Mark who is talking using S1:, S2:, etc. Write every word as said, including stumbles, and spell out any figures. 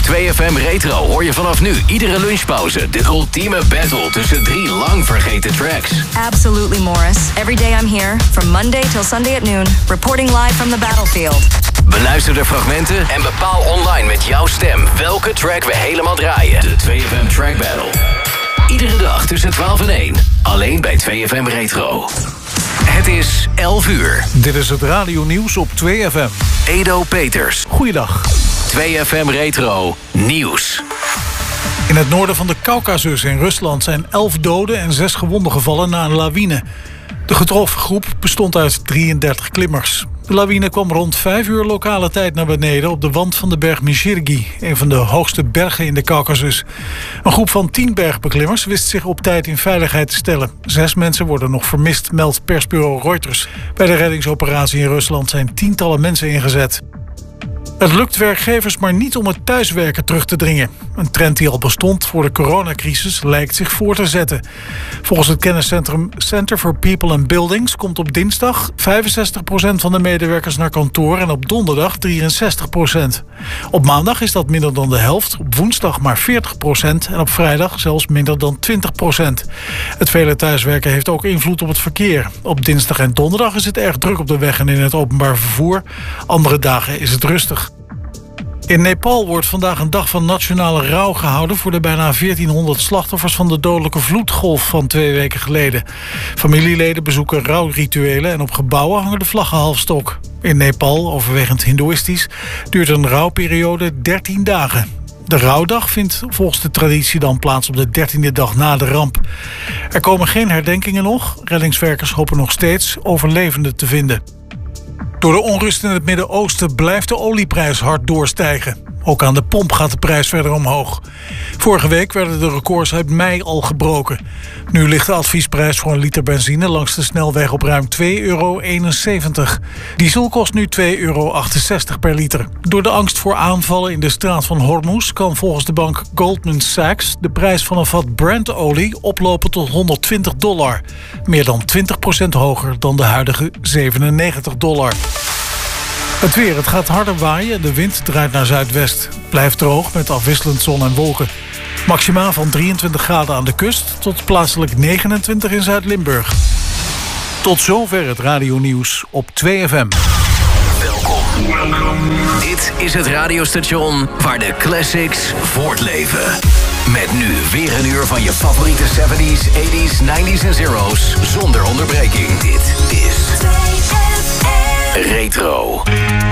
S1: twee F M Retro hoor je vanaf nu iedere lunchpauze de ultieme battle tussen drie lang vergeten tracks.
S2: Absolutely, Morris. Every day I'm here, from Monday till Sunday at noon, reporting live from the battlefield.
S1: Beluister de fragmenten en bepaal online met jouw stem welke track we helemaal draaien. De twee F M Track Battle. Iedere dag tussen twaalf en één. Alleen bij twee F M Retro. Het is elf uur.
S3: Dit is het radionieuws op twee F M.
S1: Edo Peters.
S3: Goeiedag.
S1: twee F M Retro Nieuws.
S3: In het noorden van de Caucasus in Rusland zijn elf doden en zes gewonden gevallen na een lawine. De getroffen groep bestond uit drieëndertig klimmers. De lawine kwam rond vijf uur lokale tijd naar beneden op de wand van de berg Mizhirgi, een van de hoogste bergen in de Caucasus. Een groep van tien bergbeklimmers wist zich op tijd in veiligheid te stellen. Zes mensen worden nog vermist, meldt persbureau Reuters. Bij de reddingsoperatie in Rusland zijn tientallen mensen ingezet. Het lukt werkgevers maar niet om het thuiswerken terug te dringen. Een trend die al bestond voor de coronacrisis lijkt zich voor te zetten. Volgens het kenniscentrum Center for People and Buildings komt op dinsdag vijfenzestig procent van de medewerkers naar kantoor en op donderdag drieënzestig procent. Op maandag is dat minder dan de helft, op woensdag maar veertig procent en op vrijdag zelfs minder dan twintig procent. Het vele thuiswerken heeft ook invloed op het verkeer. Op dinsdag en donderdag is het erg druk op de weg en in het openbaar vervoer. Andere dagen is het rustig. In Nepal wordt vandaag een dag van nationale rouw gehouden voor de bijna veertienhonderd slachtoffers van de dodelijke vloedgolf van twee weken geleden. Familieleden bezoeken rouwrituelen en op gebouwen hangen de vlaggen halfstok. In Nepal, overwegend hindoeïstisch, duurt een rouwperiode dertien dagen. De rouwdag vindt volgens de traditie dan plaats op de dertiende dag na de ramp. Er komen geen herdenkingen nog. Reddingswerkers hopen nog steeds overlevenden te vinden. Door de onrust in het Midden-Oosten blijft de olieprijs hard doorstijgen. Ook aan de pomp gaat de prijs verder omhoog. Vorige week werden de records uit mei al gebroken. Nu ligt de adviesprijs voor een liter benzine langs de snelweg op ruim twee euro eenenzeventig. Diesel kost nu twee euro achtenzestig per liter. Door de angst voor aanvallen in de straat van Hormuz kan volgens de bank Goldman Sachs de prijs van een vat Brent-olie oplopen tot honderdtwintig dollar. Meer dan twintig procent hoger dan de huidige zevenennegentig dollar. Het weer, het gaat harder waaien en de wind draait naar zuidwest. Blijft droog met afwisselend zon en wolken. Maximaal van drieëntwintig graden aan de kust tot plaatselijk negenentwintig in Zuid-Limburg. Tot zover het radionieuws op twee F M.
S1: Welkom. Dit is het radiostation waar de classics voortleven. Met nu weer een uur van je favoriete zeventies, tachtiger, negentiger en zero's zonder onderbreking. Dit is Retro.